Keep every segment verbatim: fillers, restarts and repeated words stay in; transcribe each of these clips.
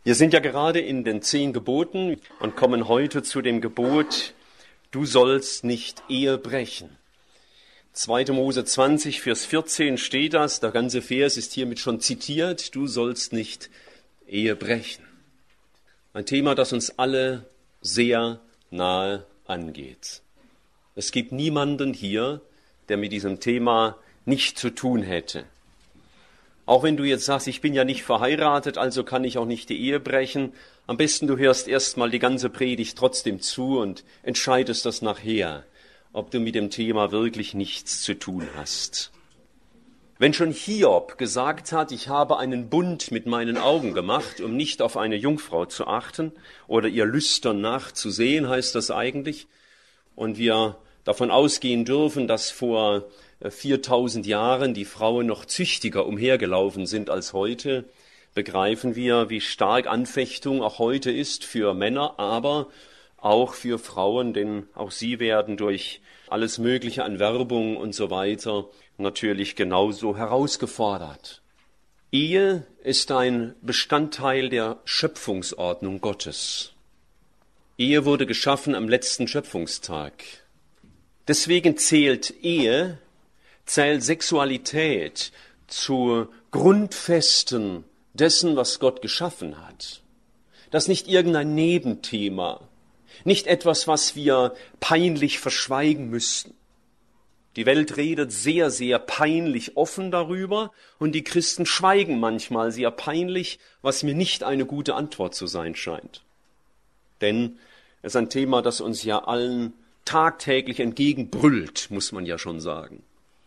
Wir sind ja gerade in den zehn Geboten und kommen heute zu dem Gebot, du sollst nicht Ehe brechen. zweiter Mose zwanzig, Vers vierzehn steht das, der ganze Vers ist hiermit schon zitiert, du sollst nicht Ehe brechen. Ein Thema, das uns alle sehr nahe angeht. Es gibt niemanden hier, der mit diesem Thema nichts zu tun hätte. Auch wenn du jetzt sagst, ich bin ja nicht verheiratet, also kann ich auch nicht die Ehe brechen. Am besten du hörst erstmal die ganze Predigt trotzdem zu und entscheidest das nachher, ob du mit dem Thema wirklich nichts zu tun hast. Wenn schon Hiob gesagt hat, ich habe einen Bund mit meinen Augen gemacht, um nicht auf eine Jungfrau zu achten oder ihr Lüstern nachzusehen, heißt das eigentlich. Und wir davon ausgehen dürfen, dass vor viertausend Jahren die Frauen noch züchtiger umhergelaufen sind als heute, begreifen wir, wie stark Anfechtung auch heute ist für Männer, aber auch für Frauen, denn auch sie werden durch alles Mögliche an Werbung und so weiter natürlich genauso herausgefordert. Ehe ist ein Bestandteil der Schöpfungsordnung Gottes. Ehe wurde geschaffen am letzten Schöpfungstag. Deswegen zählt Ehe, zählt Sexualität zu Grundfesten dessen, was Gott geschaffen hat. Das ist nicht irgendein Nebenthema, nicht etwas, was wir peinlich verschweigen müssten. Die Welt redet sehr, sehr peinlich offen darüber und die Christen schweigen manchmal sehr peinlich, was mir nicht eine gute Antwort zu sein scheint. Denn es ist ein Thema, das uns ja allen tagtäglich entgegenbrüllt, muss man ja schon sagen.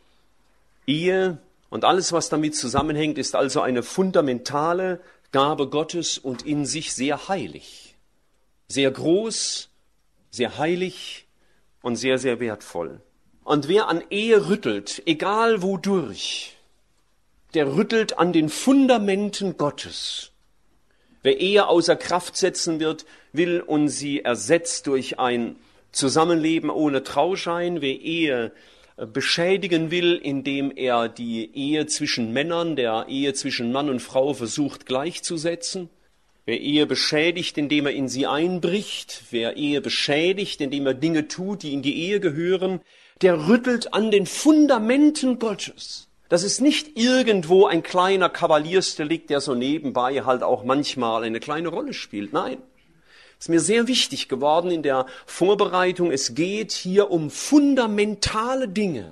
Ehe und alles, was damit zusammenhängt, ist also eine fundamentale Gabe Gottes und in sich sehr heilig. Sehr groß, sehr heilig und sehr, sehr wertvoll. Und wer an Ehe rüttelt, egal wodurch, der rüttelt an den Fundamenten Gottes. Wer Ehe außer Kraft setzen wird, will und sie ersetzt durch ein Zusammenleben ohne Trauschein, wer Ehe beschädigen will, indem er die Ehe zwischen Männern, der Ehe zwischen Mann und Frau versucht gleichzusetzen. Wer Ehe beschädigt, indem er in sie einbricht, wer Ehe beschädigt, indem er Dinge tut, die in die Ehe gehören, der rüttelt an den Fundamenten Gottes. Das ist nicht irgendwo ein kleiner Kavaliersdelikt, der so nebenbei halt auch manchmal eine kleine Rolle spielt. Nein. Ist mir sehr wichtig geworden in der Vorbereitung. Es geht hier um fundamentale Dinge.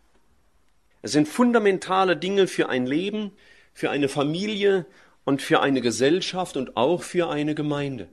Es sind fundamentale Dinge für ein Leben, für eine Familie und für eine Gesellschaft und auch für eine Gemeinde.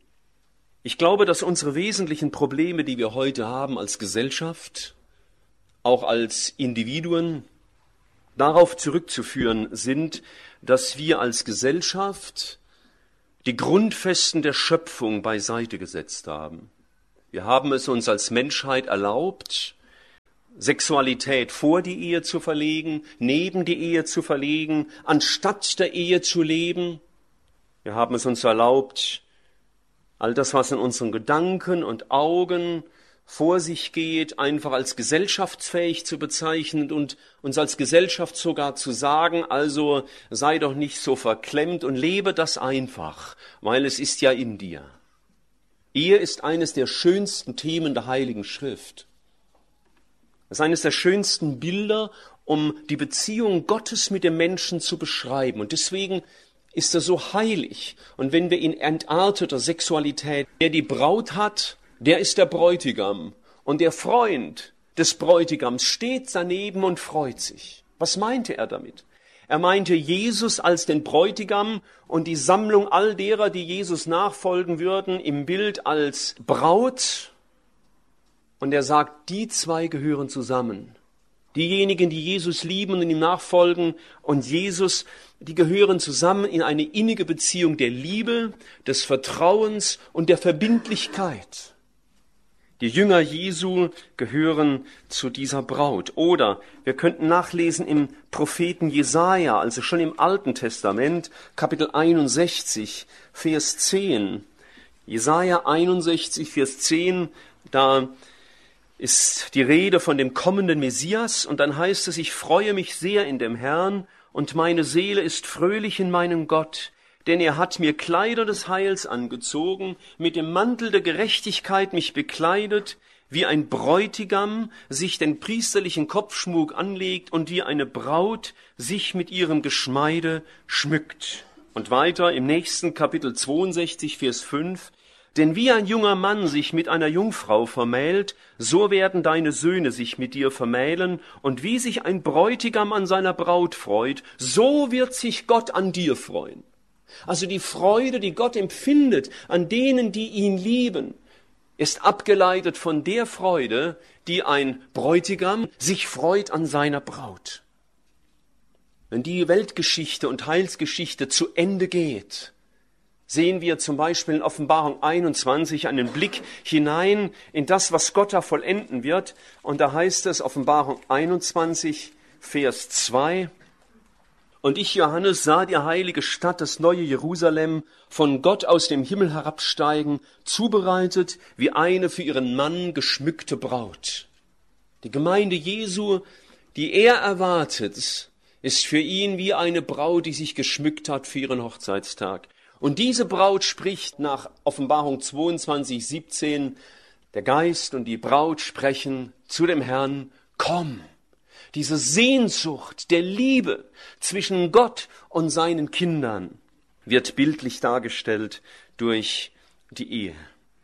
Ich glaube, dass unsere wesentlichen Probleme, die wir heute haben als Gesellschaft, auch als Individuen, darauf zurückzuführen sind, dass wir als Gesellschaft die Grundfesten der Schöpfung beiseite gesetzt haben. Wir haben es uns als Menschheit erlaubt, Sexualität vor die Ehe zu verlegen, neben die Ehe zu verlegen, anstatt der Ehe zu leben. Wir haben es uns erlaubt, all das, was in unseren Gedanken und Augen vor sich geht, einfach als gesellschaftsfähig zu bezeichnen und uns als Gesellschaft sogar zu sagen, also sei doch nicht so verklemmt und lebe das einfach, weil es ist ja in dir. Ehe ist eines der schönsten Themen der Heiligen Schrift. Es ist eines der schönsten Bilder, um die Beziehung Gottes mit dem Menschen zu beschreiben. Und deswegen ist er so heilig. Und wenn wir in entarteter Sexualität, der die Braut hat, der ist der Bräutigam und der Freund des Bräutigams steht daneben und freut sich. Was meinte er damit? Er meinte Jesus als den Bräutigam und die Sammlung all derer, die Jesus nachfolgen würden, im Bild als Braut. Und er sagt, die zwei gehören zusammen. Diejenigen, die Jesus lieben und ihm nachfolgen und Jesus, die gehören zusammen in eine innige Beziehung der Liebe, des Vertrauens und der Verbindlichkeit. Die Jünger Jesu gehören zu dieser Braut. Oder wir könnten nachlesen im Propheten Jesaja, also schon im Alten Testament, Kapitel einundsechzig, Vers zehn. Jesaja einundsechzig, Vers zehn, da ist die Rede von dem kommenden Messias und dann heißt es, ich freue mich sehr in dem Herrn und meine Seele ist fröhlich in meinem Gott, Denn er hat mir Kleider des Heils angezogen, mit dem Mantel der Gerechtigkeit mich bekleidet, wie ein Bräutigam sich den priesterlichen Kopfschmuck anlegt und wie eine Braut sich mit ihrem Geschmeide schmückt. Und weiter im nächsten Kapitel zweiundsechzig, Vers fünf. Denn wie ein junger Mann sich mit einer Jungfrau vermählt, so werden deine Söhne sich mit dir vermählen, und wie sich ein Bräutigam an seiner Braut freut, so wird sich Gott an dir freuen. Also die Freude, die Gott empfindet an denen, die ihn lieben, ist abgeleitet von der Freude, die ein Bräutigam sich freut an seiner Braut. Wenn die Weltgeschichte und Heilsgeschichte zu Ende geht, sehen wir zum Beispiel in Offenbarung einundzwanzig einen Blick hinein in das, was Gott da vollenden wird. Und da heißt es, Offenbarung einundzwanzig, Vers zwei, und ich, Johannes, sah die heilige Stadt, das neue Jerusalem, von Gott aus dem Himmel herabsteigen, zubereitet wie eine für ihren Mann geschmückte Braut. Die Gemeinde Jesu, die er erwartet, ist für ihn wie eine Braut, die sich geschmückt hat für ihren Hochzeitstag. Und diese Braut spricht nach Offenbarung zweiundzwanzig, siebzehn, der Geist und die Braut sprechen zu dem Herrn, komm. Diese Sehnsucht der Liebe zwischen Gott und seinen Kindern wird bildlich dargestellt durch die Ehe.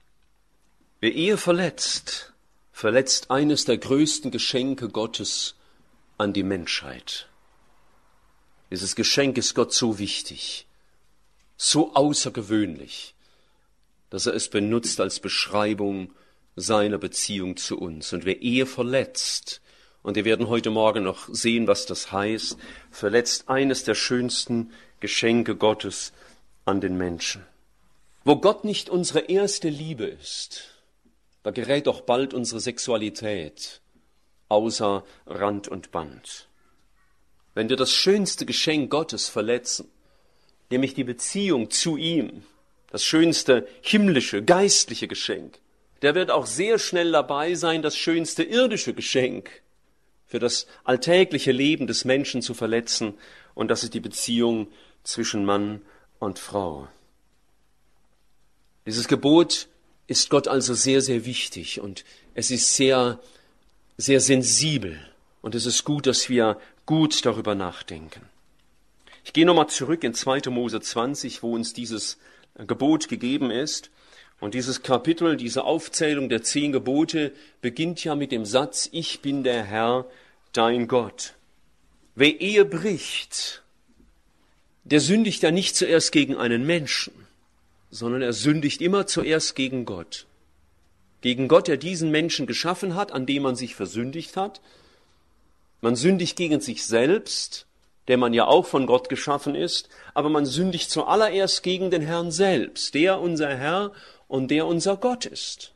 Wer Ehe verletzt, verletzt eines der größten Geschenke Gottes an die Menschheit. Dieses Geschenk ist Gott so wichtig, so außergewöhnlich, dass er es benutzt als Beschreibung seiner Beziehung zu uns. Und wer Ehe verletzt, und wir werden heute Morgen noch sehen, was das heißt, verletzt eines der schönsten Geschenke Gottes an den Menschen. Wo Gott nicht unsere erste Liebe ist, da gerät doch bald unsere Sexualität außer Rand und Band. Wenn wir das schönste Geschenk Gottes verletzen, nämlich die Beziehung zu ihm, das schönste himmlische, geistliche Geschenk, der wird auch sehr schnell dabei sein, das schönste irdische Geschenk für das alltägliche Leben des Menschen zu verletzen, und das ist die Beziehung zwischen Mann und Frau. Dieses Gebot ist Gott also sehr, sehr wichtig, und es ist sehr, sehr sensibel, und es ist gut, dass wir gut darüber nachdenken. Ich gehe nochmal zurück in zweiter Mose zwanzig, wo uns dieses Gebot gegeben ist. Und dieses Kapitel, diese Aufzählung der zehn Gebote beginnt ja mit dem Satz, ich bin der Herr, dein Gott. Wer Ehe bricht, der sündigt ja nicht zuerst gegen einen Menschen, sondern er sündigt immer zuerst gegen Gott. Gegen Gott, der diesen Menschen geschaffen hat, an dem man sich versündigt hat. Man sündigt gegen sich selbst, der man ja auch von Gott geschaffen ist, aber man sündigt zuallererst gegen den Herrn selbst, der unser Herr und der unser Gott ist.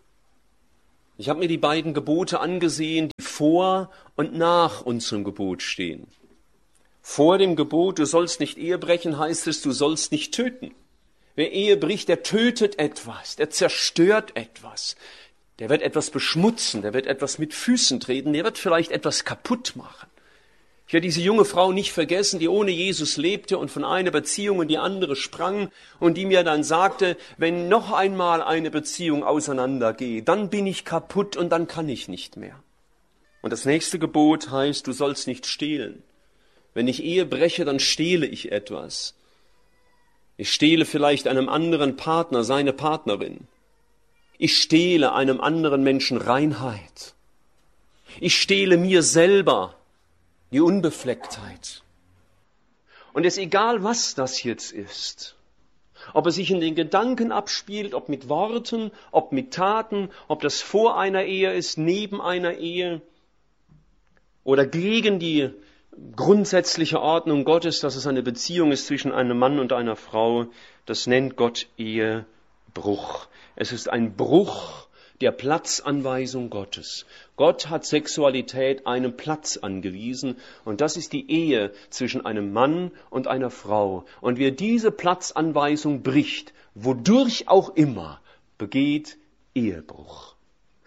Ich habe mir die beiden Gebote angesehen, die vor und nach unserem Gebot stehen. Vor dem Gebot, du sollst nicht Ehe brechen, heißt es, du sollst nicht töten. Wer Ehe bricht, der tötet etwas, der zerstört etwas, der wird etwas beschmutzen, der wird etwas mit Füßen treten, der wird vielleicht etwas kaputt machen. Ich werde diese junge Frau nicht vergessen, die ohne Jesus lebte und von einer Beziehung in die andere sprang und die mir dann sagte, wenn noch einmal eine Beziehung auseinandergeht, dann bin ich kaputt und dann kann ich nicht mehr. Und das nächste Gebot heißt, du sollst nicht stehlen. Wenn ich Ehe breche, dann stehle ich etwas. Ich stehle vielleicht einem anderen Partner, seine Partnerin. Ich stehle einem anderen Menschen Reinheit. Ich stehle mir selber die Unbeflecktheit. Und es ist egal, was das jetzt ist. Ob es sich in den Gedanken abspielt, ob mit Worten, ob mit Taten, ob das vor einer Ehe ist, neben einer Ehe oder gegen die grundsätzliche Ordnung Gottes, dass es eine Beziehung ist zwischen einem Mann und einer Frau, das nennt Gott Ehebruch. Es ist ein Bruch der Platzanweisung Gottes. Gott hat Sexualität einen Platz angewiesen und das ist die Ehe zwischen einem Mann und einer Frau. Und wer diese Platzanweisung bricht, wodurch auch immer, begeht Ehebruch.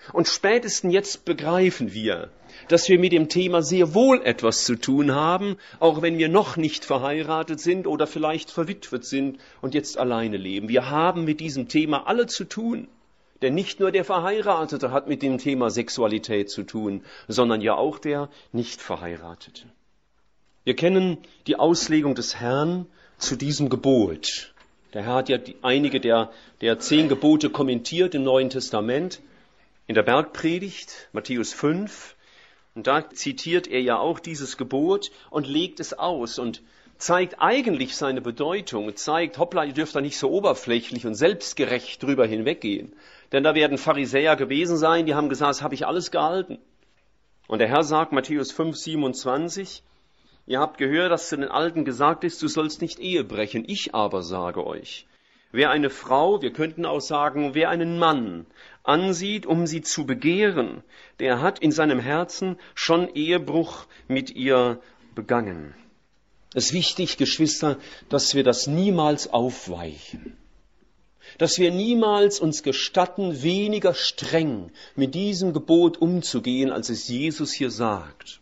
Und spätestens jetzt begreifen wir, dass wir mit dem Thema sehr wohl etwas zu tun haben, auch wenn wir noch nicht verheiratet sind oder vielleicht verwitwet sind und jetzt alleine leben. Wir haben mit diesem Thema alle zu tun. Denn nicht nur der Verheiratete hat mit dem Thema Sexualität zu tun, sondern ja auch der Nicht-Verheiratete. Wir kennen die Auslegung des Herrn zu diesem Gebot. Der Herr hat ja die, einige der, der zehn Gebote kommentiert im Neuen Testament. In der Bergpredigt, Matthäus fünf, und da zitiert er ja auch dieses Gebot und legt es aus und zeigt eigentlich seine Bedeutung, zeigt, hoppla, ihr dürft da nicht so oberflächlich und selbstgerecht drüber hinweggehen. Denn da werden Pharisäer gewesen sein, die haben gesagt, das habe ich alles gehalten. Und der Herr sagt, Matthäus fünf, siebenundzwanzig, ihr habt gehört, dass zu den Alten gesagt ist, du sollst nicht Ehe brechen. Ich aber sage euch, wer eine Frau, wir könnten auch sagen, wer einen Mann ansieht, um sie zu begehren, der hat in seinem Herzen schon Ehebruch mit ihr begangen. Es ist wichtig, Geschwister, dass wir das niemals aufweichen. Dass wir niemals uns gestatten, weniger streng mit diesem Gebot umzugehen, als es Jesus hier sagt.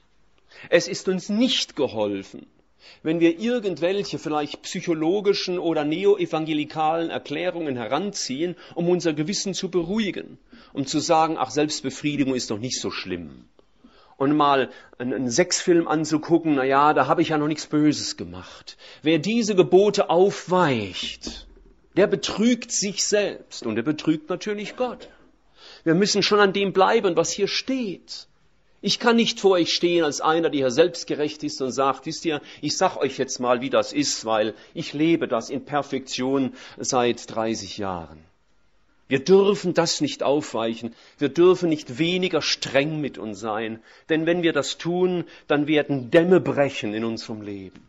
Es ist uns nicht geholfen, wenn wir irgendwelche vielleicht psychologischen oder neoevangelikalen Erklärungen heranziehen, um unser Gewissen zu beruhigen, um zu sagen, ach, Selbstbefriedigung ist doch nicht so schlimm. Und mal einen Sexfilm anzugucken, na ja, da habe ich ja noch nichts Böses gemacht. Wer diese Gebote aufweicht, der betrügt sich selbst und der betrügt natürlich Gott. Wir müssen schon an dem bleiben, was hier steht. Ich kann nicht vor euch stehen als einer, der hier selbstgerecht ist und sagt, wisst ihr, ich sag euch jetzt mal, wie das ist, weil ich lebe das in Perfektion seit dreißig Jahren. Wir dürfen das nicht aufweichen. Wir dürfen nicht weniger streng mit uns sein. Denn wenn wir das tun, dann werden Dämme brechen in unserem Leben.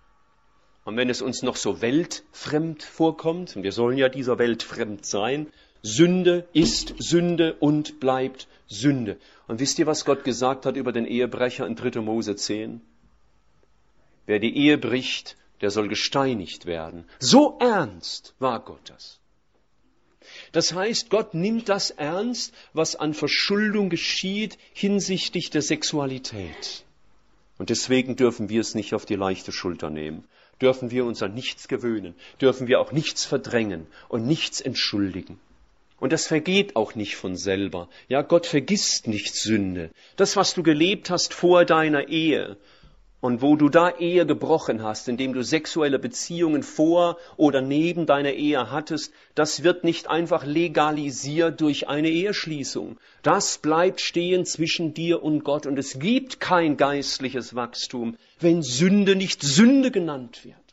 Und wenn es uns noch so weltfremd vorkommt, und wir sollen ja dieser Welt fremd sein, Sünde ist Sünde und bleibt Sünde. Und wisst ihr, was Gott gesagt hat über den Ehebrecher in dritter Mose zehn? Wer die Ehe bricht, der soll gesteinigt werden. So ernst war Gott das. Das heißt, Gott nimmt das ernst, was an Verschuldung geschieht hinsichtlich der Sexualität. Und deswegen dürfen wir es nicht auf die leichte Schulter nehmen. Dürfen wir uns an nichts gewöhnen. Dürfen wir auch nichts verdrängen und nichts entschuldigen. Und das vergeht auch nicht von selber. Ja, Gott vergisst nicht Sünde. Das, was du gelebt hast vor deiner Ehe und wo du da Ehe gebrochen hast, indem du sexuelle Beziehungen vor oder neben deiner Ehe hattest, das wird nicht einfach legalisiert durch eine Eheschließung. Das bleibt stehen zwischen dir und Gott. Und es gibt kein geistliches Wachstum, wenn Sünde nicht Sünde genannt wird.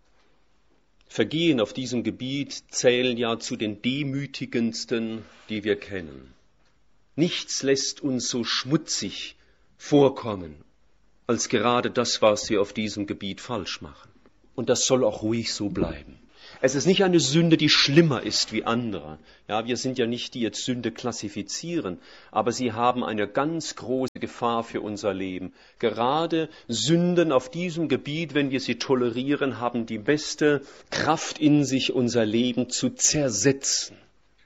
Vergehen auf diesem Gebiet zählen ja zu den demütigendsten, die wir kennen. Nichts lässt uns so schmutzig vorkommen, als gerade das, was wir auf diesem Gebiet falsch machen. Und das soll auch ruhig so bleiben. Es ist nicht eine Sünde, die schlimmer ist wie andere. Ja, wir sind ja nicht, die jetzt Sünde klassifizieren, aber sie haben eine ganz große Gefahr für unser Leben. Gerade Sünden auf diesem Gebiet, wenn wir sie tolerieren, haben die beste Kraft in sich, unser Leben zu zersetzen.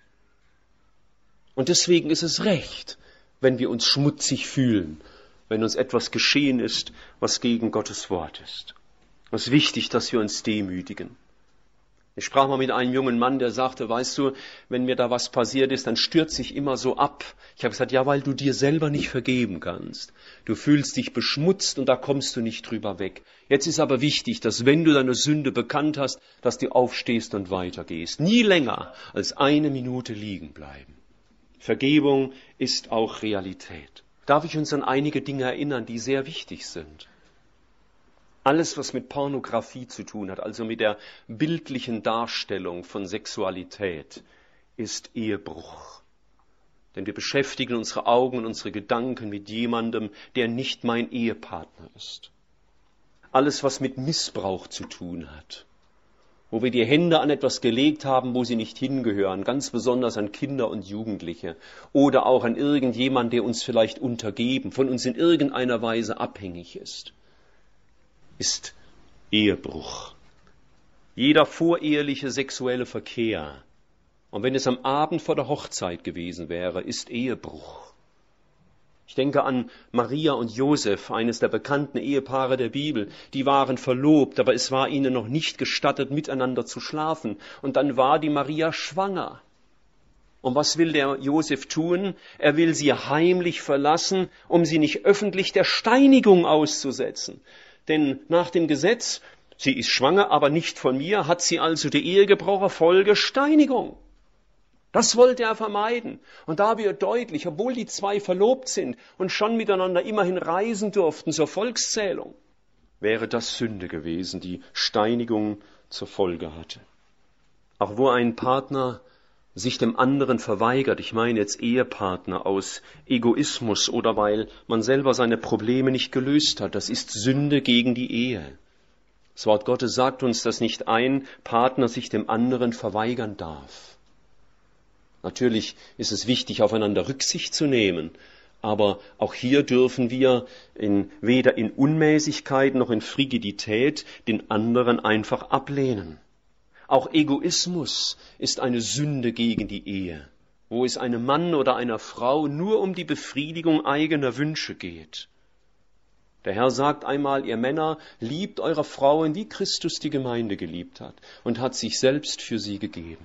Und deswegen ist es recht, wenn wir uns schmutzig fühlen, wenn uns etwas geschehen ist, was gegen Gottes Wort ist. Es ist wichtig, dass wir uns demütigen. Ich sprach mal mit einem jungen Mann, der sagte, weißt du, wenn mir da was passiert ist, dann stürze ich immer so ab. Ich habe gesagt, ja, weil du dir selber nicht vergeben kannst. Du fühlst dich beschmutzt und da kommst du nicht drüber weg. Jetzt ist aber wichtig, dass wenn du deine Sünde bekannt hast, dass du aufstehst und weitergehst. Nie länger als eine Minute liegen bleiben. Vergebung ist auch Realität. Darf ich uns an einige Dinge erinnern, die sehr wichtig sind? Alles, was mit Pornografie zu tun hat, also mit der bildlichen Darstellung von Sexualität, ist Ehebruch. Denn wir beschäftigen unsere Augen und unsere Gedanken mit jemandem, der nicht mein Ehepartner ist. Alles, was mit Missbrauch zu tun hat, wo wir die Hände an etwas gelegt haben, wo sie nicht hingehören, ganz besonders an Kinder und Jugendliche oder auch an irgendjemand, der uns vielleicht untergeben, von uns in irgendeiner Weise abhängig ist, ist Ehebruch. Jeder voreheliche sexuelle Verkehr Und wenn es am Abend vor der Hochzeit gewesen wäre, ist Ehebruch. Ich denke an Maria und Josef, eines der bekannten Ehepaare der Bibel. Die waren verlobt, aber es war ihnen noch nicht gestattet, miteinander zu schlafen. Und dann war die Maria schwanger. Und was will der Josef tun? Er will sie heimlich verlassen, um sie nicht öffentlich der Steinigung auszusetzen. Denn nach dem Gesetz, sie ist schwanger, aber nicht von mir, hat sie also die Ehe gebrochen, Folge Steinigung. Das wollte er vermeiden. Und da wird deutlich, obwohl die zwei verlobt sind und schon miteinander immerhin reisen durften zur Volkszählung, wäre das Sünde gewesen, die Steinigung zur Folge hatte. Auch wo ein Partner sich dem anderen verweigert, ich meine jetzt Ehepartner aus Egoismus oder weil man selber seine Probleme nicht gelöst hat, das ist Sünde gegen die Ehe. Das Wort Gottes sagt uns, dass nicht ein Partner sich dem anderen verweigern darf. Natürlich ist es wichtig, aufeinander Rücksicht zu nehmen, aber auch hier dürfen wir in, weder in Unmäßigkeit noch in Frigidität den anderen einfach ablehnen. Auch Egoismus ist eine Sünde gegen die Ehe, wo es einem Mann oder einer Frau nur um die Befriedigung eigener Wünsche geht. Der Herr sagt einmal, ihr Männer, liebt eure Frauen, wie Christus die Gemeinde geliebt hat und hat sich selbst für sie gegeben.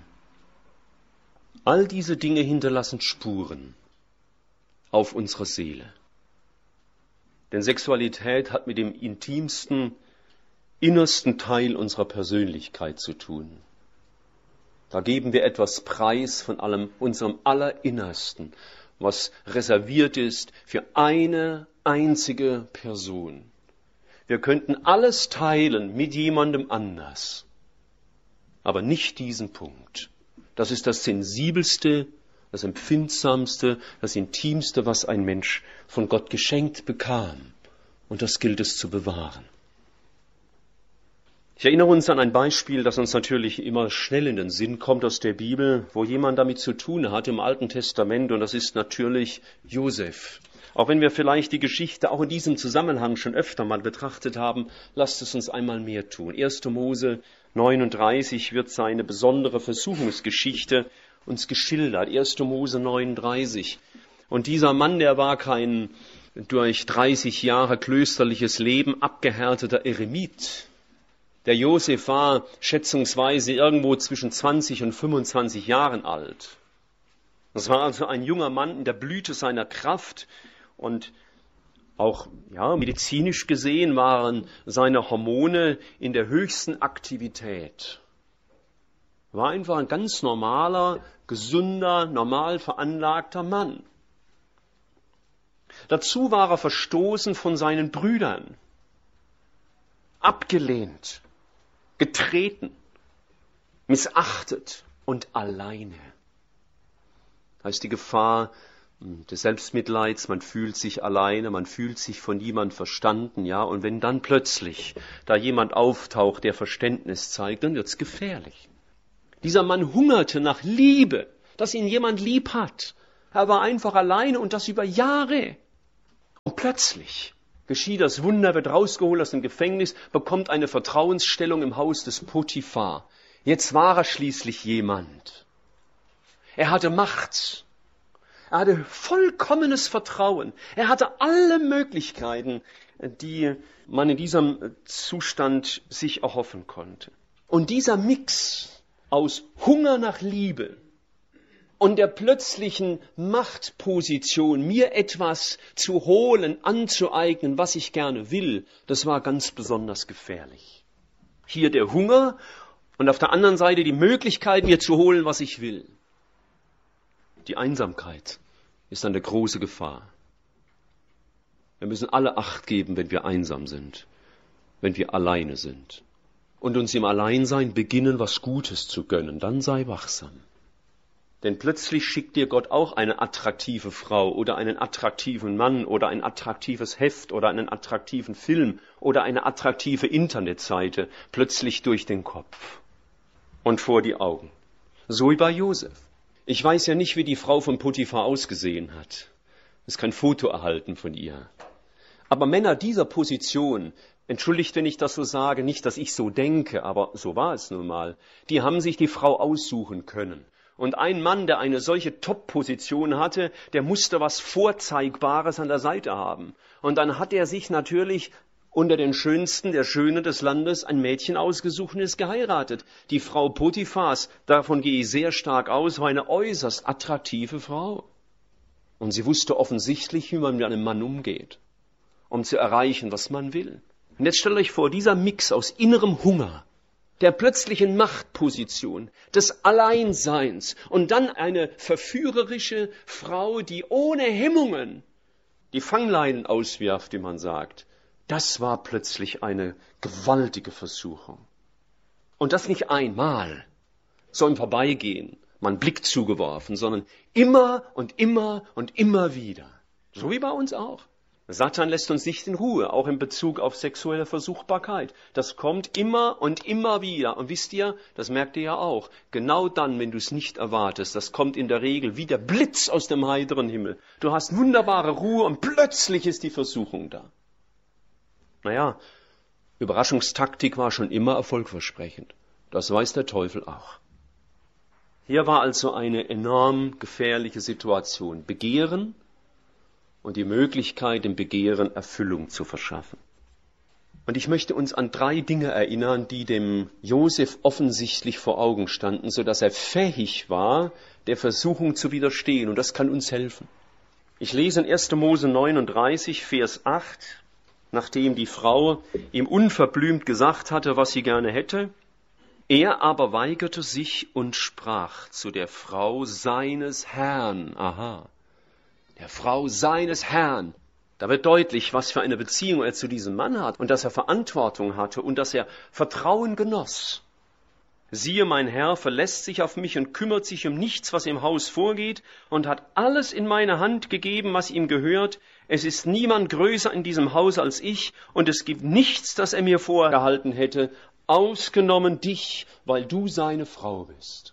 All diese Dinge hinterlassen Spuren auf unserer Seele. Denn Sexualität hat mit dem intimsten, innersten Teil unserer Persönlichkeit zu tun. Da geben wir etwas preis von allem, unserem Allerinnersten, was reserviert ist für eine einzige Person. Wir könnten alles teilen mit jemandem anders, aber nicht diesen Punkt. Das ist das Sensibelste, das Empfindsamste, das Intimste, was ein Mensch von Gott geschenkt bekam. Und das gilt es zu bewahren. Ich erinnere uns an ein Beispiel, das uns natürlich immer schnell in den Sinn kommt aus der Bibel, wo jemand damit zu tun hat im Alten Testament, und das ist natürlich Josef. Auch wenn wir vielleicht die Geschichte auch in diesem Zusammenhang schon öfter mal betrachtet haben, lasst es uns einmal mehr tun. erster Mose neununddreißig wird seine besondere Versuchungsgeschichte uns geschildert. erster Mose neununddreißig. Und dieser Mann, der war kein durch dreißig Jahre klösterliches Leben abgehärteter Eremit. Der Josef war schätzungsweise irgendwo zwischen zwanzig und fünfundzwanzig Jahren alt. Das war also ein junger Mann in der Blüte seiner Kraft und auch ja, medizinisch gesehen waren seine Hormone in der höchsten Aktivität. War einfach ein ganz normaler, gesunder, normal veranlagter Mann. Dazu war er verstoßen von seinen Brüdern, abgelehnt, getreten, missachtet und alleine. Da ist die Gefahr des Selbstmitleids, man fühlt sich alleine, man fühlt sich von niemand verstanden, ja, und wenn dann plötzlich da jemand auftaucht, der Verständnis zeigt, dann wird's gefährlich. Dieser Mann hungerte nach Liebe, dass ihn jemand lieb hat. Er war einfach alleine und das über Jahre. Und plötzlich geschieht das Wunder, wird rausgeholt aus dem Gefängnis, bekommt eine Vertrauensstellung im Haus des Potiphar. Jetzt war er schließlich jemand. Er hatte Macht. Er hatte vollkommenes Vertrauen. Er hatte alle Möglichkeiten, die man in diesem Zustand sich erhoffen konnte. Und dieser Mix aus Hunger nach Liebe und der plötzlichen Machtposition, mir etwas zu holen, anzueignen, was ich gerne will, das war ganz besonders gefährlich. Hier der Hunger und auf der anderen Seite die Möglichkeit, mir zu holen, was ich will. Die Einsamkeit ist eine große Gefahr. Wir müssen alle Acht geben, wenn wir einsam sind, wenn wir alleine sind. Und uns im Alleinsein beginnen, was Gutes zu gönnen. Dann sei wachsam. Denn plötzlich schickt dir Gott auch eine attraktive Frau oder einen attraktiven Mann oder ein attraktives Heft oder einen attraktiven Film oder eine attraktive Internetseite plötzlich durch den Kopf und vor die Augen. So wie bei Josef. Ich weiß ja nicht, wie die Frau von Potiphar ausgesehen hat. Es ist kein Foto erhalten von ihr. Aber Männer dieser Position, entschuldigt, wenn ich das so sage, nicht, dass ich so denke, aber so war es nun mal, die haben sich die Frau aussuchen können. Und ein Mann, der eine solche Top-Position hatte, der musste was Vorzeigbares an der Seite haben. Und dann hat er sich natürlich unter den Schönsten der Schönen des Landes ein Mädchen ausgesucht und ist geheiratet. Die Frau Potiphars, davon gehe ich sehr stark aus, war eine äußerst attraktive Frau. Und sie wusste offensichtlich, wie man mit einem Mann umgeht, um zu erreichen, was man will. Und jetzt stellt euch vor, dieser Mix aus innerem Hunger, der plötzlichen Machtposition, des Alleinseins und dann eine verführerische Frau, die ohne Hemmungen die Fangleinen auswirft, wie man sagt. Das war plötzlich eine gewaltige Versuchung. Und das nicht einmal, so im Vorbeigehen, mal einen Blick zugeworfen, sondern immer und immer und immer wieder. So wie bei uns auch. Satan lässt uns nicht in Ruhe, auch in Bezug auf sexuelle Versuchbarkeit. Das kommt immer und immer wieder. Und wisst ihr, das merkt ihr ja auch, genau dann, wenn du es nicht erwartest, das kommt in der Regel wie der Blitz aus dem heiteren Himmel. Du hast wunderbare Ruhe und plötzlich ist die Versuchung da. Naja, Überraschungstaktik war schon immer erfolgversprechend. Das weiß der Teufel auch. Hier war also eine enorm gefährliche Situation. Begehren und die Möglichkeit, dem Begehren Erfüllung zu verschaffen. Und ich möchte uns an drei Dinge erinnern, die dem Josef offensichtlich vor Augen standen, sodass er fähig war, der Versuchung zu widerstehen. Und das kann uns helfen. Ich lese in erster Mose neununddreißig, Vers acht, nachdem die Frau ihm unverblümt gesagt hatte, was sie gerne hätte. Er aber weigerte sich und sprach zu der Frau seines Herrn. Aha. Der Frau seines Herrn. Da wird deutlich, was für eine Beziehung er zu diesem Mann hat und dass er Verantwortung hatte und dass er Vertrauen genoss. Siehe, mein Herr verlässt sich auf mich und kümmert sich um nichts, was im Haus vorgeht und hat alles in meine Hand gegeben, was ihm gehört. Es ist niemand größer in diesem Haus als ich und es gibt nichts, das er mir vorgehalten hätte, ausgenommen dich, weil du seine Frau bist.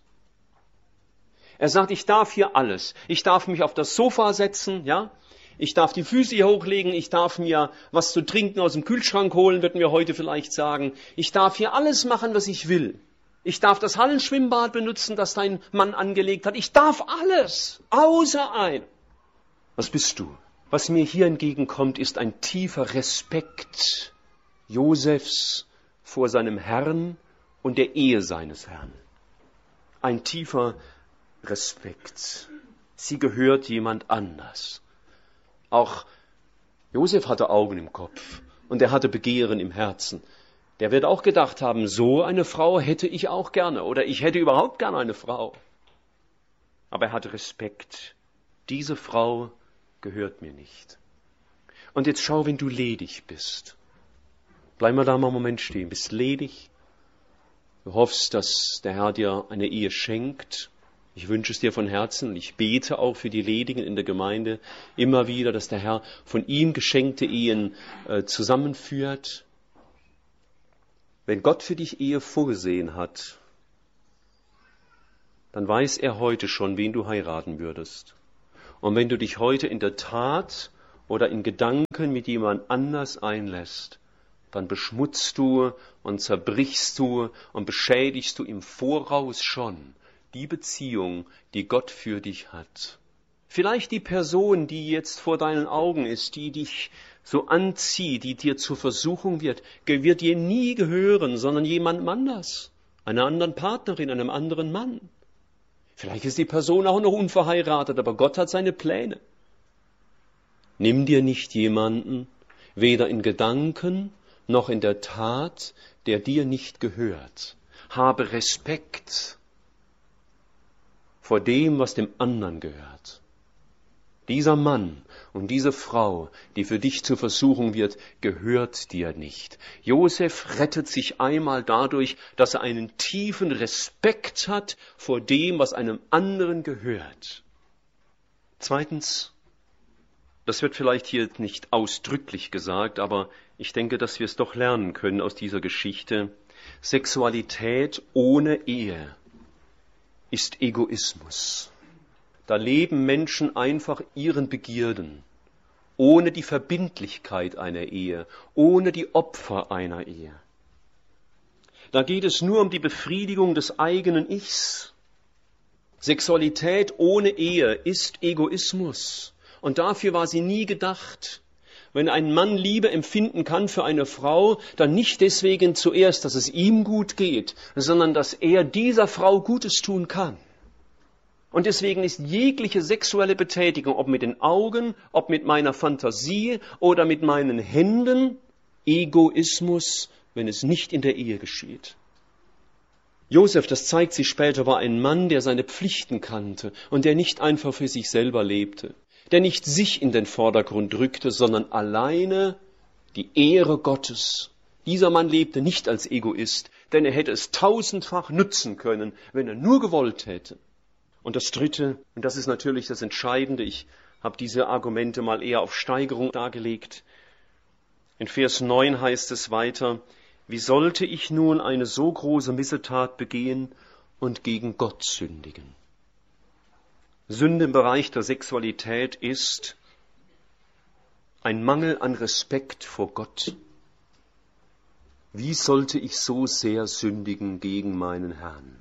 Er sagt, ich darf hier alles. Ich darf mich auf das Sofa setzen, ja. Ich darf die Füße hier hochlegen. Ich darf mir was zu trinken aus dem Kühlschrank holen, würden wir heute vielleicht sagen. Ich darf hier alles machen, was ich will. Ich darf das Hallenschwimmbad benutzen, das dein Mann angelegt hat. Ich darf alles, außer ein. Was bist du? Was mir hier entgegenkommt, ist ein tiefer Respekt Josefs vor seinem Herrn und der Ehe seines Herrn. Ein tiefer Respekt. Sie gehört jemand anders. Auch Josef hatte Augen im Kopf und er hatte Begehren im Herzen. Der wird auch gedacht haben, so eine Frau hätte ich auch gerne oder ich hätte überhaupt gerne eine Frau. Aber er hatte Respekt. Diese Frau gehört mir nicht. Und jetzt schau, wenn du ledig bist. Bleib mal da mal einen Moment stehen. Bist ledig. Du hoffst, dass der Herr dir eine Ehe schenkt. Ich wünsche es dir von Herzen und ich bete auch für die Ledigen in der Gemeinde immer wieder, dass der Herr von ihm geschenkte Ehen äh, zusammenführt. Wenn Gott für dich Ehe vorgesehen hat, dann weiß er heute schon, wen du heiraten würdest. Und wenn du dich heute in der Tat oder in Gedanken mit jemand anders einlässt, dann beschmutzt du und zerbrichst du und beschädigst du im Voraus schon die Beziehung, die Gott für dich hat. Vielleicht die Person, die jetzt vor deinen Augen ist, die dich so anzieht, die dir zur Versuchung wird, wird dir nie gehören, sondern jemand anders, einer anderen Partnerin, einem anderen Mann. Vielleicht ist die Person auch noch unverheiratet, aber Gott hat seine Pläne. Nimm dir nicht jemanden, weder in Gedanken noch in der Tat, der dir nicht gehört. Habe Respekt vor dem, was dem anderen gehört. Dieser Mann und diese Frau, die für dich zur Versuchung wird, gehört dir nicht. Josef rettet sich einmal dadurch, dass er einen tiefen Respekt hat vor dem, was einem anderen gehört. Zweitens, das wird vielleicht hier nicht ausdrücklich gesagt, aber ich denke, dass wir es doch lernen können aus dieser Geschichte. Sexualität ohne Ehe ist Egoismus. Da leben Menschen einfach ihren Begierden, ohne die Verbindlichkeit einer Ehe, ohne die Opfer einer Ehe. Da geht es nur um die Befriedigung des eigenen Ichs. Sexualität ohne Ehe ist Egoismus. Und dafür war sie nie gedacht. Wenn ein Mann Liebe empfinden kann für eine Frau, dann nicht deswegen zuerst, dass es ihm gut geht, sondern dass er dieser Frau Gutes tun kann. Und deswegen ist jegliche sexuelle Betätigung, ob mit den Augen, ob mit meiner Fantasie oder mit meinen Händen, Egoismus, wenn es nicht in der Ehe geschieht. Josef, das zeigt sich später, war ein Mann, der seine Pflichten kannte und der nicht einfach für sich selber lebte, der nicht sich in den Vordergrund rückte, sondern alleine die Ehre Gottes. Dieser Mann lebte nicht als Egoist, denn er hätte es tausendfach nutzen können, wenn er nur gewollt hätte. Und das Dritte, und das ist natürlich das Entscheidende, ich habe diese Argumente mal eher auf Steigerung dargelegt. In Vers neun heißt es weiter, wie sollte ich nun eine so große Missetat begehen und gegen Gott sündigen? Sünde im Bereich der Sexualität ist ein Mangel an Respekt vor Gott. Wie sollte ich so sehr sündigen gegen meinen Herrn?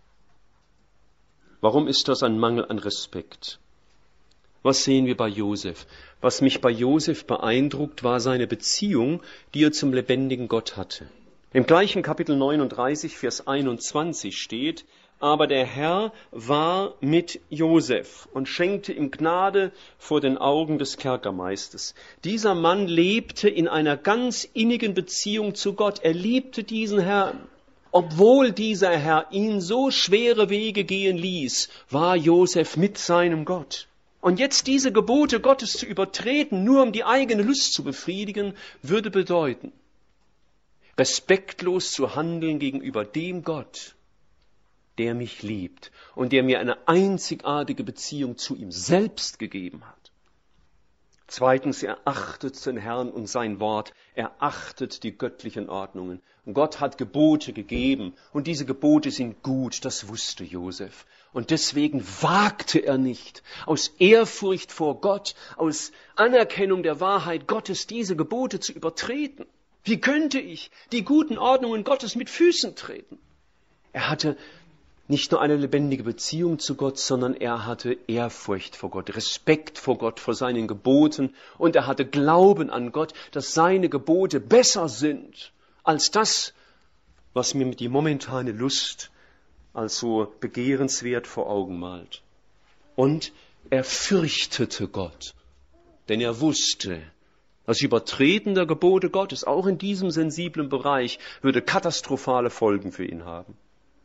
Warum ist das ein Mangel an Respekt? Was sehen wir bei Josef? Was mich bei Josef beeindruckt, war seine Beziehung, die er zum lebendigen Gott hatte. Im gleichen Kapitel neununddreißig, Vers einundzwanzig steht, aber der Herr war mit Josef und schenkte ihm Gnade vor den Augen des Kerkermeisters. Dieser Mann lebte in einer ganz innigen Beziehung zu Gott. Er liebte diesen Herrn. Obwohl dieser Herr ihn so schwere Wege gehen ließ, war Josef mit seinem Gott. Und jetzt diese Gebote Gottes zu übertreten, nur um die eigene Lust zu befriedigen, würde bedeuten, respektlos zu handeln gegenüber dem Gott, der mich liebt und der mir eine einzigartige Beziehung zu ihm selbst gegeben hat. Zweitens, er achtet den Herrn und sein Wort, er achtet die göttlichen Ordnungen. Und Gott hat Gebote gegeben und diese Gebote sind gut, das wusste Josef. Und deswegen wagte er nicht, aus Ehrfurcht vor Gott, aus Anerkennung der Wahrheit Gottes, diese Gebote zu übertreten. Wie könnte ich die guten Ordnungen Gottes mit Füßen treten? Er hatte nicht nur eine lebendige Beziehung zu Gott, sondern er hatte Ehrfurcht vor Gott, Respekt vor Gott, vor seinen Geboten und er hatte Glauben an Gott, dass seine Gebote besser sind als das, was mir die momentane Lust als so begehrenswert vor Augen malt. Und er fürchtete Gott, denn er wusste, das Übertreten der Gebote Gottes, auch in diesem sensiblen Bereich, würde katastrophale Folgen für ihn haben.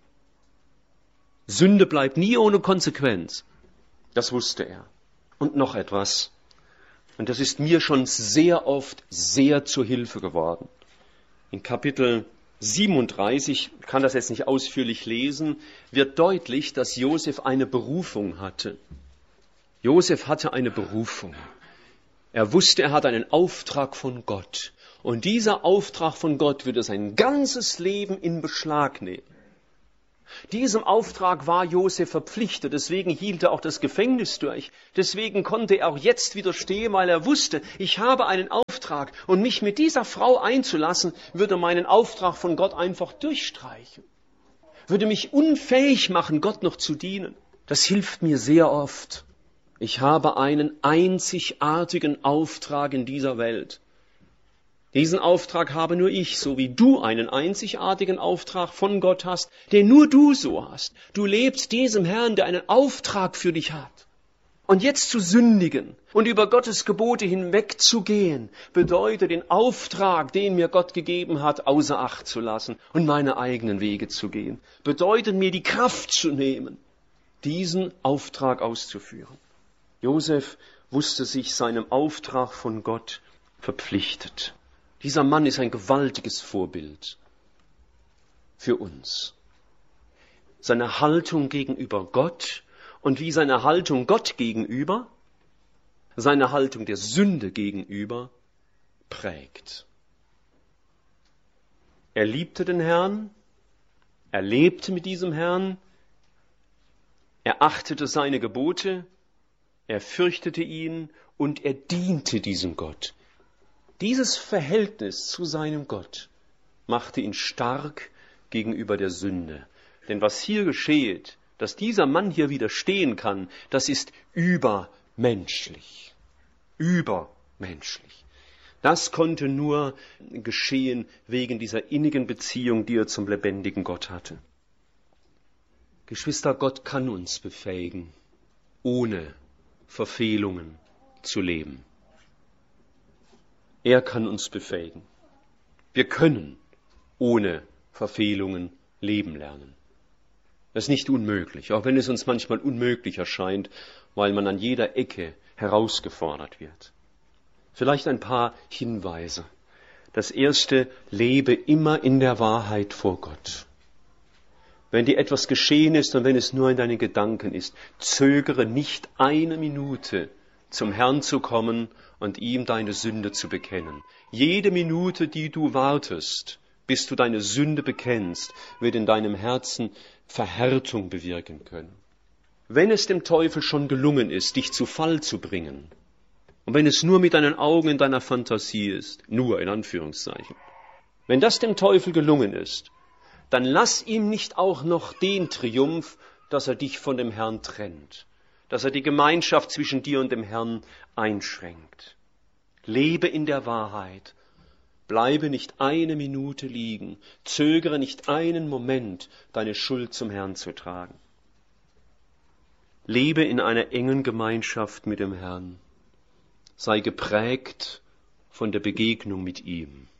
Sünde bleibt nie ohne Konsequenz. Das wusste er. Und noch etwas. Und das ist mir schon sehr oft sehr zur Hilfe geworden. In Kapitel siebenunddreißig, ich kann das jetzt nicht ausführlich lesen, wird deutlich, dass Josef eine Berufung hatte. Josef hatte eine Berufung. Er wusste, er hat einen Auftrag von Gott. Und dieser Auftrag von Gott würde sein ganzes Leben in Beschlag nehmen. Diesem Auftrag war Josef verpflichtet, deswegen hielt er auch das Gefängnis durch. Deswegen konnte er auch jetzt widerstehen, weil er wusste, ich habe einen Auftrag und mich mit dieser Frau einzulassen, würde meinen Auftrag von Gott einfach durchstreichen. Würde mich unfähig machen, Gott noch zu dienen. Das hilft mir sehr oft. Ich habe einen einzigartigen Auftrag in dieser Welt. Diesen Auftrag habe nur ich, so wie du einen einzigartigen Auftrag von Gott hast, den nur du so hast. Du lebst diesem Herrn, der einen Auftrag für dich hat. Und jetzt zu sündigen und über Gottes Gebote hinwegzugehen, bedeutet den Auftrag, den mir Gott gegeben hat, außer Acht zu lassen und meine eigenen Wege zu gehen. Bedeutet mir die Kraft zu nehmen, diesen Auftrag auszuführen. Josef wusste sich seinem Auftrag von Gott verpflichtet. Dieser Mann ist ein gewaltiges Vorbild für uns. Seine Haltung gegenüber Gott und wie seine Haltung Gott gegenüber, seine Haltung der Sünde gegenüber prägt. Er liebte den Herrn, er lebte mit diesem Herrn, er achtete seine Gebote, er fürchtete ihn und er diente diesem Gott. Dieses Verhältnis zu seinem Gott machte ihn stark gegenüber der Sünde. Denn was hier geschieht, Dass dieser Mann hier widerstehen kann, das ist übermenschlich. Übermenschlich. Das konnte nur geschehen wegen dieser innigen Beziehung, die er zum lebendigen Gott hatte. Geschwister, Gott kann uns befähigen, ohne Verfehlungen zu leben. Er kann uns befähigen. Wir können ohne Verfehlungen leben lernen. Das ist nicht unmöglich, auch wenn es uns manchmal unmöglich erscheint, weil man an jeder Ecke herausgefordert wird. Vielleicht ein paar Hinweise. Das erste, lebe immer in der Wahrheit vor Gott. Wenn dir etwas geschehen ist und wenn es nur in deinen Gedanken ist, zögere nicht eine Minute, zum Herrn zu kommen und ihm deine Sünde zu bekennen. Jede Minute, die du wartest, bis du deine Sünde bekennst, wird in deinem Herzen Verhärtung bewirken können. Wenn es dem Teufel schon gelungen ist, dich zu Fall zu bringen, und wenn es nur mit deinen Augen in deiner Fantasie ist, nur in Anführungszeichen, wenn das dem Teufel gelungen ist, dann lass ihm nicht auch noch den Triumph, dass er dich von dem Herrn trennt, dass er die Gemeinschaft zwischen dir und dem Herrn einschränkt. Lebe in der Wahrheit. Bleibe nicht eine Minute liegen, zögere nicht einen Moment, deine Schuld zum Herrn zu tragen. Lebe in einer engen Gemeinschaft mit dem Herrn. Sei geprägt von der Begegnung mit ihm.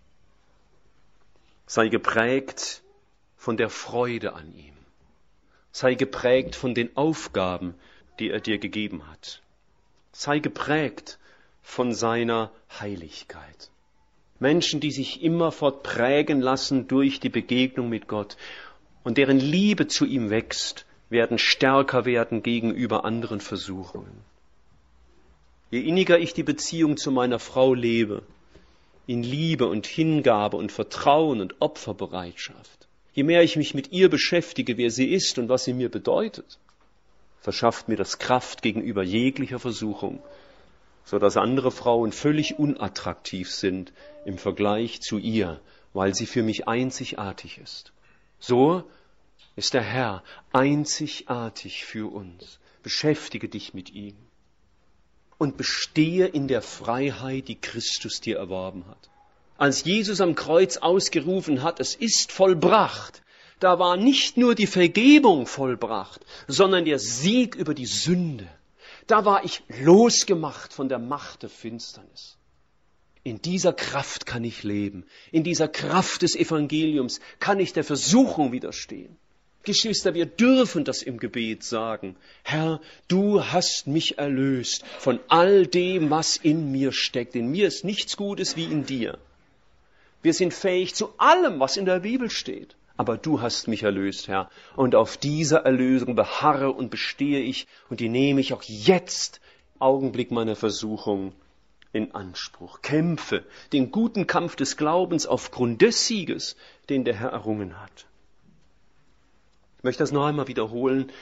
Sei geprägt von der Freude an ihm. Sei geprägt von den Aufgaben, die er dir gegeben hat. Sei geprägt von seiner Heiligkeit. Menschen, die sich immerfort prägen lassen durch die Begegnung mit Gott und deren Liebe zu ihm wächst, werden stärker werden gegenüber anderen Versuchungen. Je inniger ich die Beziehung zu meiner Frau lebe, in Liebe und Hingabe und Vertrauen und Opferbereitschaft, je mehr ich mich mit ihr beschäftige, wer sie ist und was sie mir bedeutet, verschafft mir das Kraft gegenüber jeglicher Versuchung, so dass andere Frauen völlig unattraktiv sind im Vergleich zu ihr, weil sie für mich einzigartig ist. So ist der Herr einzigartig für uns. Beschäftige dich mit ihm und bestehe in der Freiheit, die Christus dir erworben hat. Als Jesus am Kreuz ausgerufen hat, es ist vollbracht, da war nicht nur die Vergebung vollbracht, sondern der Sieg über die Sünde. Da war ich losgemacht von der Macht der Finsternis. In dieser Kraft kann ich leben. In dieser Kraft des Evangeliums kann ich der Versuchung widerstehen. Geschwister, wir dürfen das im Gebet sagen. Herr, du hast mich erlöst von all dem, was in mir steckt. In mir ist nichts Gutes wie in dir. Wir sind fähig zu allem, was in der Bibel steht. Aber du hast mich erlöst, Herr. Und auf dieser Erlösung beharre und bestehe ich und die nehme ich auch jetzt, Augenblick meiner Versuchung, in Anspruch. Kämpfe den guten Kampf des Glaubens aufgrund des Sieges, den der Herr errungen hat. Ich möchte das noch einmal wiederholen.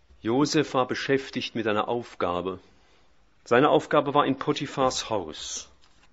Josef war beschäftigt mit einer Aufgabe. Seine Aufgabe war in Potiphars Haus.